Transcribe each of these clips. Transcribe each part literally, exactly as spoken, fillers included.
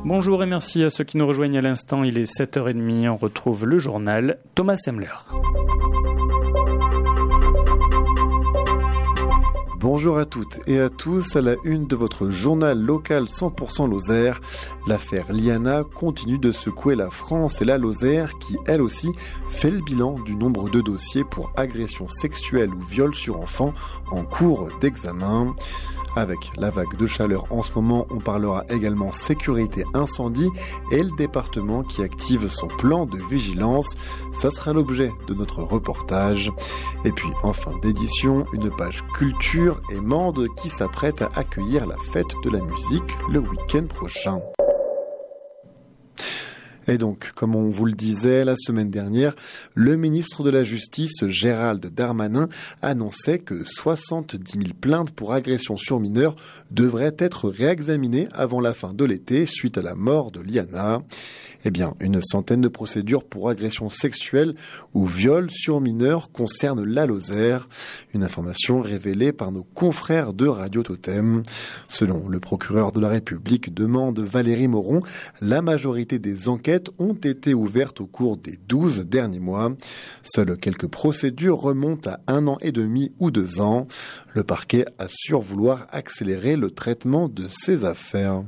Bonjour et merci à ceux qui nous rejoignent à l'instant. Il est sept heures trente. On retrouve le journal Thomas Semler. Bonjour à toutes et à tous, à la une de votre journal local cent pour cent Lozère. L'affaire Liana continue de secouer la France et la Lozère qui, elle aussi, fait le bilan du nombre de dossiers pour agression sexuelle ou viol sur enfants en cours d'examen. Avec la vague de chaleur en ce moment, on parlera également sécurité incendie et le département qui active son plan de vigilance. Ça sera l'objet de notre reportage. Et puis, en fin d'édition, une page culture et Mende qui s'apprête à accueillir la fête de la musique le week-end prochain. Et donc, comme on vous le disait la semaine dernière, le ministre de la Justice, Gérald Darmanin, annonçait que soixante-dix mille plaintes pour agression sur mineurs devraient être réexaminées avant la fin de l'été suite à la mort de Liana. Eh bien, une centaine de procédures pour agression sexuelle ou viol sur mineurs concernent la Lozère. Une information révélée par nos confrères de Radio Totem. Selon le procureur de la République, demande Valérie Moron, la majorité des enquêtes ont été ouvertes au cours des douze derniers mois. Seules quelques procédures remontent à un an et demi ou deux ans. Le parquet assure vouloir accélérer le traitement de ces affaires.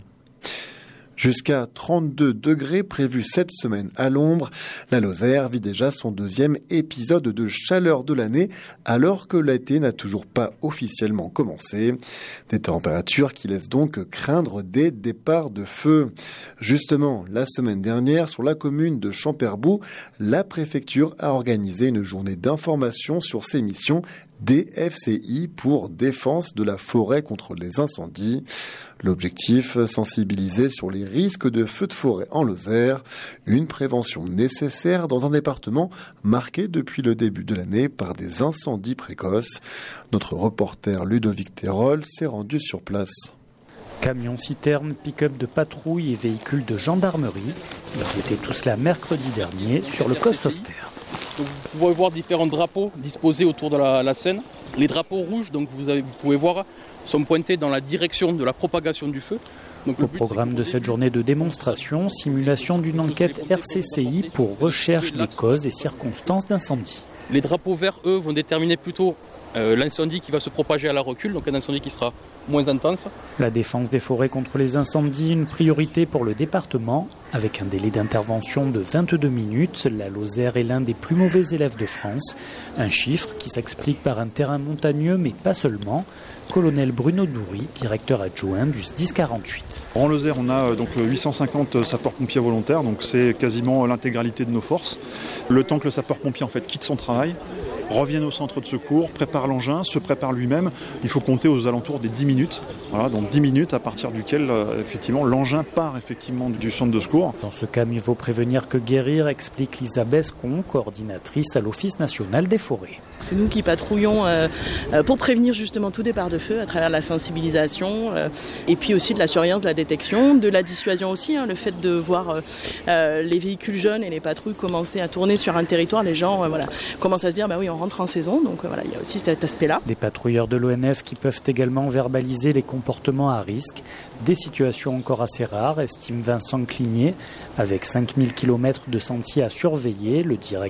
Jusqu'à trente-deux degrés prévus cette semaine à l'ombre, la Lozère vit déjà son deuxième épisode de chaleur de l'année alors que l'été n'a toujours pas officiellement commencé. Des températures qui laissent donc craindre des départs de feu. Justement, la semaine dernière, sur la commune de Champerbou, la préfecture a organisé une journée d'information sur ses missions D F C I pour défense de la forêt contre les incendies. L'objectif, sensibiliser sur les risques de feux de forêt en Lozère, une prévention nécessaire dans un département marqué depuis le début de l'année par des incendies précoces. Notre reporter Ludovic Terol s'est rendu sur place. Camions, citernes, pick-up de patrouille et véhicules de gendarmerie, ils étaient tous là mercredi dernier sur le Cos Sauveterre. Donc vous pouvez voir différents drapeaux disposés autour de la, la Seine. Les drapeaux rouges, donc vous, avez, vous pouvez voir, sont pointés dans la direction de la propagation du feu. Donc, Au programme de cette journée de démonstration, simulation d'une enquête R C C I pour recherche des causes et circonstances d'incendie. Les drapeaux verts, eux, vont déterminer plutôt euh, l'incendie qui va se propager à la recul, donc un incendie qui sera moins intense. La défense des forêts contre les incendies, une priorité pour le département. Avec un délai d'intervention de vingt-deux minutes, la Lozère est l'un des plus mauvais élèves de France. Un chiffre qui s'explique par un terrain montagneux, mais pas seulement. Colonel Bruno Doury, directeur adjoint du S D I S quarante-huit. En Lozère, on a donc huit cent cinquante sapeurs-pompiers volontaires, donc c'est quasiment l'intégralité de nos forces. Le temps que le sapeur-pompier en fait quitte son travail, revienne au centre de secours, prépare l'engin, se prépare lui-même, il faut compter aux alentours des dix minutes. Voilà, donc dix minutes à partir duquel euh, effectivement l'engin part effectivement du centre de secours. Dans ce cas, mieux vaut prévenir que guérir, explique Lisa Bescon, coordinatrice à l'Office national des forêts. C'est nous qui patrouillons euh, pour prévenir justement tout départ de feu à travers la sensibilisation euh, et puis aussi de la surveillance, de la détection, de la dissuasion aussi. Hein, le fait de voir euh, les véhicules jaunes et les patrouilles commencer à tourner sur un territoire, les gens euh, voilà, commencent à se dire bah oui, on rentre en saison, donc euh, voilà, il y a aussi cet aspect-là. Des patrouilleurs de l'O N F qui peuvent également verbaliser les comportements à risque, des situations encore assez rares, estime Vincent Cligné. Avec cinq mille kilomètres de sentiers à surveiller, le directeur